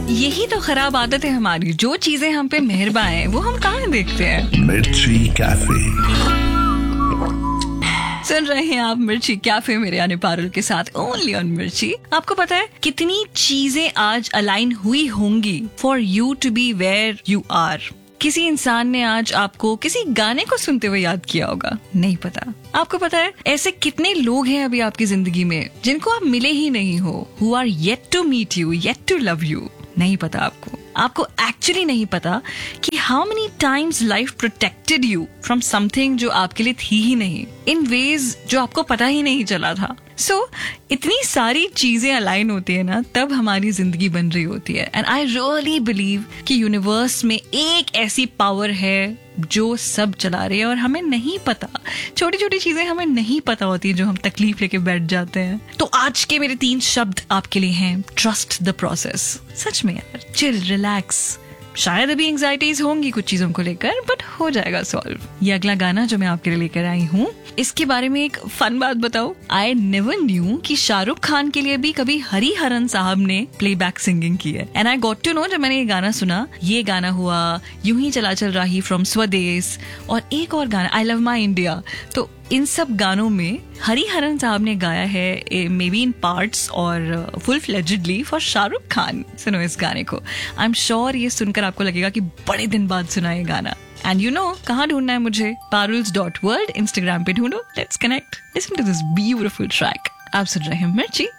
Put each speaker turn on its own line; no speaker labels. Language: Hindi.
यही तो खराब आदत है हमारी, जो चीजें हम पे मेहरबान है वो हम कहाँ देखते हैं।
मिर्ची कैफे
सुन रहे हैं आप मिर्ची कैफे मेरे यानी पारुल के साथ, ओनली ऑन मिर्ची। आपको पता है कितनी चीजें आज अलाइन हुई होंगी for you to be where you are. किसी इंसान ने आज आपको किसी गाने को सुनते हुए याद किया होगा, नहीं पता। आपको पता है ऐसे कितने लोग हैं अभी आपकी जिंदगी में जिनको आप मिले ही नहीं हो, who are yet to meet you, yet to love you. नहीं पता आपको एक्चुअली नहीं पता कि how many times life protected you from something जो आपके लिए थी ही नहीं, इन वेज जो आपको पता ही नहीं चला था। सो इतनी सारी चीजें अलाइन होती है ना, तब हमारी जिंदगी बन रही होती है। एंड आई रियली बिलीव कि यूनिवर्स में एक ऐसी पावर है जो सब चला रही है और हमें नहीं पता। छोटी छोटी चीजें हमें नहीं पता होती जो हम तकलीफ लेके बैठ जाते हैं। तो आज के मेरे 3 शब्द आपके लिए हैं, ट्रस्ट द प्रोसेस। सच में यार, चिल, रिलैक्स। शायद अभी एंजाइटीज होंगी कुछ चीजों को लेकर, बट हो जाएगा सॉल्व। ये अगला गाना जो मैं आपके लिए लेकर आई हूँ, इसके बारे में एक फन बात बताऊं। आई नेवर न्यू कि शाहरुख खान के लिए भी कभी हरिहरन साहब ने प्लेबैक सिंगिंग की है। And I got to know जब मैंने ये गाना सुना। ये गाना हुआ यूं ही चला चल रही फ्रॉम स्वदेश, और एक और गाना आई लव माई इंडिया। तो इन सब गानों में हरिहरन साहब ने गाया है, मे बी इन पार्ट्स और फुल फ्लेजेडली फॉर शाहरुख खान। सुनो इस गाने को, आई एम श्योर ये सुनकर आपको लगेगा कि बड़े दिन बाद सुना ये गाना। एंड यू नो कहाँ ढूंढना है मुझे, paruls.world इंस्टाग्राम पे ढूंढो। Let's connect, listen to this beautiful track. आप सुन रहे हैं मिर्ची